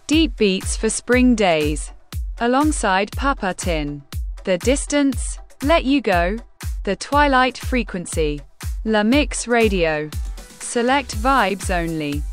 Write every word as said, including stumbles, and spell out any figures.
Deep beats for spring days. Alongside Papa Tin. The Distance, Let You Go. The Twilight Frequency. La Mix Radio. Select vibes only.